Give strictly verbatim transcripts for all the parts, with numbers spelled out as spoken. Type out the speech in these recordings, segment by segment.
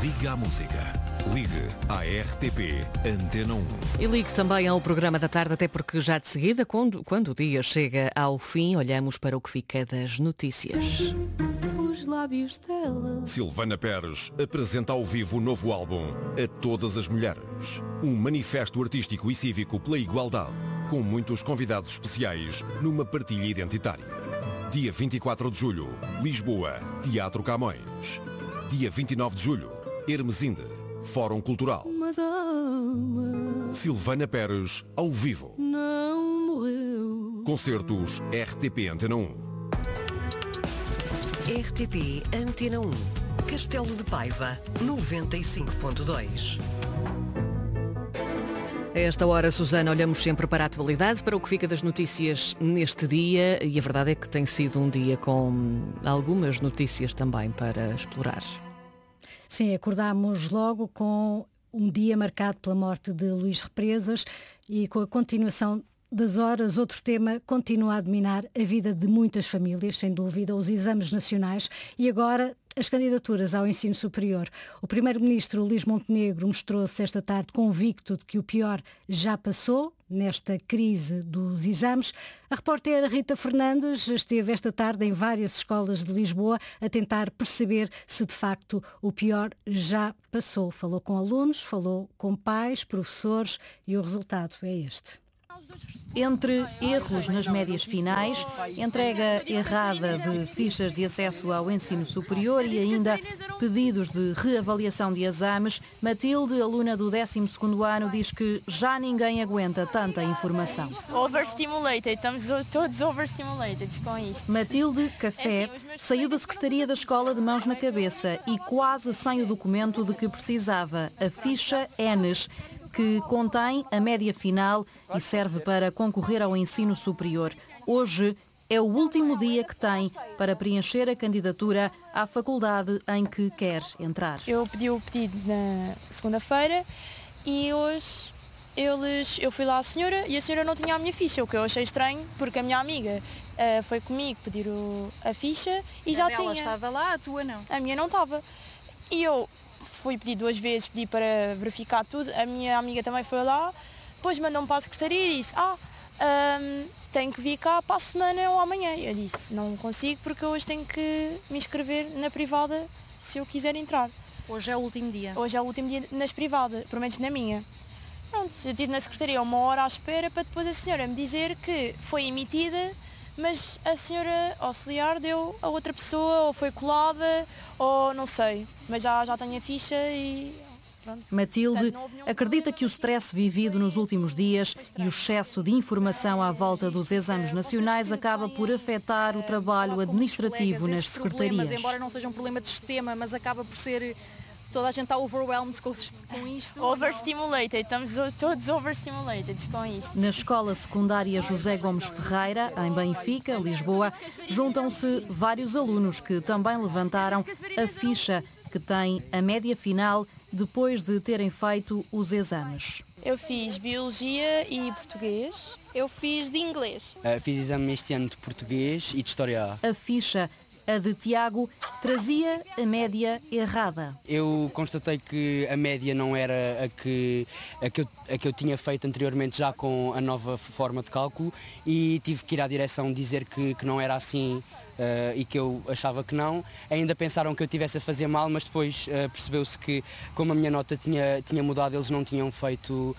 Ligue à música. Ligue à R T P Antena um. E ligue também ao programa da tarde, até porque já de seguida, quando, quando o dia chega ao fim, olhamos para o que fica das notícias. Os lábios dela. Silvana Pérez apresenta ao vivo o novo álbum A Todas as Mulheres. Um manifesto artístico e cívico pela igualdade, com muitos convidados especiais numa partilha identitária. Dia vinte e quatro de julho, Lisboa, Teatro Camões. Dia vinte e nove de julho, Hermesinde, Fórum Cultural. Mas a alma Silvana Pérez, ao vivo. não morreu. Concertos R T P Antena um. R T P Antena um. Castelo de Paiva, noventa e cinco ponto dois. A esta hora, Susana, olhamos sempre para a atualidade, para o que fica das notícias neste dia, e a verdade é que tem sido um dia com algumas notícias também para explorar. Sim, acordámos logo com um dia marcado pela morte de Luís Represas e com a continuação das horas, outro tema continua a dominar a vida de muitas famílias, sem dúvida, os exames nacionais e agora as candidaturas ao ensino superior. O primeiro-ministro Luís Montenegro mostrou-se esta tarde convicto de que o pior já passou nesta crise dos exames. A repórter Rita Fernandes esteve esta tarde em várias escolas de Lisboa a tentar perceber se de facto o pior já passou. Falou com alunos, falou com pais, professores e o resultado é este. Entre erros nas médias finais, entrega errada de fichas de acesso ao ensino superior e ainda pedidos de reavaliação de exames, Matilde, aluna do décimo segundo ano, diz que já ninguém aguenta tanta informação. Overstimulated, estamos todos overstimulated com isto. Matilde Café saiu da secretaria da escola de mãos na cabeça e quase sem o documento de que precisava, a ficha Enes, que contém a média final e serve para concorrer ao ensino superior. Hoje é o último dia que tem para preencher a candidatura à faculdade em que quer entrar. Eu pedi o pedido na segunda-feira e hoje eles, eu fui lá à senhora e a senhora não tinha a minha ficha, o que eu achei estranho, porque a minha amiga uh, foi comigo pedir o, a ficha e a já dela tinha. estava lá, a tua não. A minha não estava. E eu fui pedir duas vezes, pedi para verificar tudo, a minha amiga também foi lá, depois mandou-me para a secretaria e disse, ah, um, tenho que vir cá para a semana ou amanhã. Eu disse, não consigo porque hoje tenho que me inscrever na privada se eu quiser entrar. Hoje é o último dia. Hoje é o último dia nas privadas, pelo menos na minha. Pronto, eu estive na secretaria uma hora à espera para depois a senhora me dizer que foi emitida, mas a senhora auxiliar deu a outra pessoa, ou foi colada, ou não sei, mas já, já tenho a ficha e pronto. Matilde acredita que o stress vivido nos últimos dias e o excesso de informação à volta dos exames nacionais acaba por afetar o trabalho administrativo nas secretarias. Embora não seja um problema de sistema, mas acaba por ser... Toda a gente está overwhelmed com isto. Overstimulated, estamos todos overstimulated com isto. Na escola secundária José Gomes Ferreira, em Benfica, Lisboa, juntam-se vários alunos que também levantaram a ficha que tem a média final depois de terem feito os exames. Eu fiz Biologia e Português. Eu fiz de Inglês. Uh, fiz exame este ano de Português e de História A. A ficha, a de Tiago, trazia a média errada. Eu constatei que a média não era a que, a que, eu, a que eu tinha feito anteriormente já com a nova forma de cálculo e tive que ir à direção dizer que, que não era assim uh, e que eu achava que não. Ainda pensaram que eu estivesse a fazer mal, mas depois uh, percebeu-se que como a minha nota tinha, tinha mudado, eles não tinham feito uh,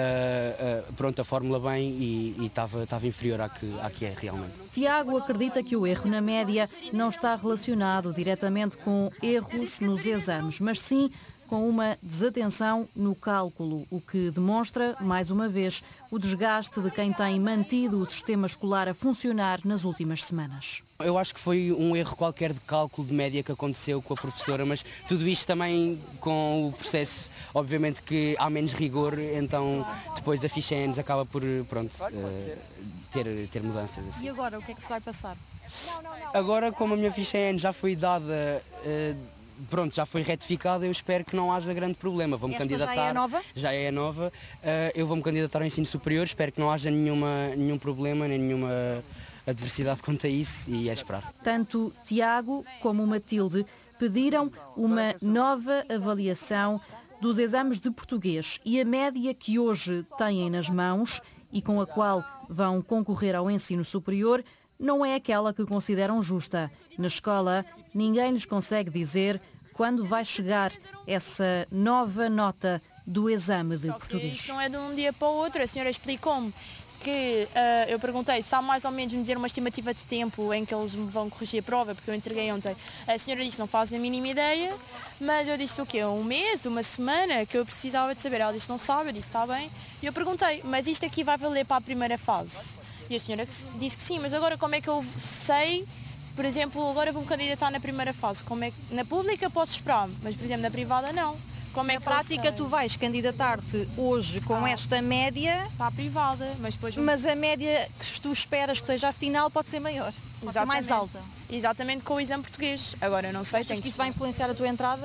uh, pronto, a fórmula bem e estava inferior à que, à que é realmente. Tiago acredita que o erro na média não está relacionado diretamente com erros nos exames, mas sim com uma desatenção no cálculo, o que demonstra, mais uma vez, o desgaste de quem tem mantido o sistema escolar a funcionar nas últimas semanas. Eu acho que foi um erro qualquer de cálculo de média que aconteceu com a professora, mas tudo isto também com o processo, obviamente que há menos rigor, então depois a ficha Enes acaba por, pronto, uh, ter, ter mudanças. Assim. E agora, o que é que se vai passar? Agora, como a minha ficha Enes já foi dada... Uh, Pronto, já foi retificada, eu espero que não haja grande problema. Vou-me candidatar. Já é a nova? Já é a nova. Uh, eu vou-me candidatar ao ensino superior, espero que não haja nenhuma, nenhum problema, nem nenhuma adversidade quanto a isso e é esperar. Tanto Tiago como Matilde pediram uma nova avaliação dos exames de português e a média que hoje têm nas mãos e com a qual vão concorrer ao ensino superior não é aquela que consideram justa. Na escola, ninguém lhes consegue dizer quando vai chegar essa nova nota do exame de Só que português. isto não é de um dia para o outro. A senhora explicou-me que uh, eu perguntei se há mais ou menos me dizer uma estimativa de tempo em que eles me vão corrigir a prova, porque eu entreguei ontem. A senhora disse que não faz a mínima ideia, mas eu disse o quê? Um mês, uma semana, que eu precisava de saber. Ela disse não sabe, eu disse está bem. E eu perguntei, mas isto aqui vai valer para a primeira fase? E a senhora disse que sim, mas agora como é que eu sei, por exemplo, agora vou-me candidatar na primeira fase, como é que, na pública posso esperar, mas por exemplo na privada não. Como é Na que prática, tu vais candidatar-te hoje com Ah. esta média, para a privada, mas depois vou- mas a média que tu esperas que seja a final pode ser maior, pode ser mais Exatamente. alta. Exatamente, com o exame português. Agora eu não sei, Achas tem que que isso vai influenciar a tua entrada?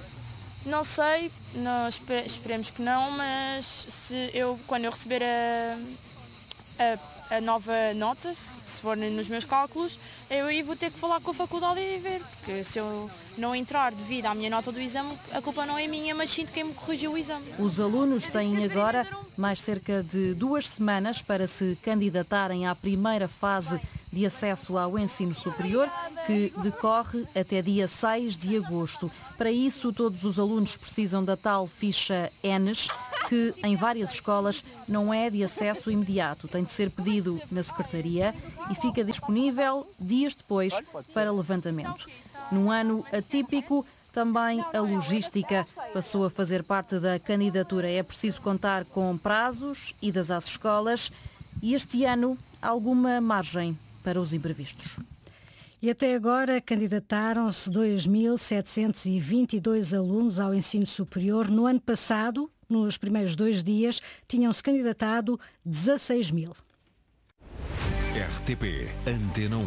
Não sei, nós espe- esperemos que não, mas se eu, quando eu receber a, a, a nova nota, se for nos meus cálculos, eu aí vou ter que falar com a faculdade e ver, porque se eu não entrar devido à minha nota do exame, a culpa não é minha, mas sim de quem me corrigiu o exame. Os alunos têm agora mais cerca de duas semanas para se candidatarem à primeira fase de acesso ao ensino superior, que decorre até dia seis de agosto. Para isso, todos os alunos precisam da tal ficha ENES, que em várias escolas não é de acesso imediato. Tem de ser pedido na secretaria e fica disponível dias depois para levantamento. Num ano atípico, também a logística passou a fazer parte da candidatura. É preciso contar com prazos, idas às escolas e este ano alguma margem para os imprevistos. E até agora candidataram-se dois mil setecentos e vinte e dois alunos ao ensino superior. No ano passado, nos primeiros dois dias, tinham-se candidatado dezasseis mil. R T P Antena um.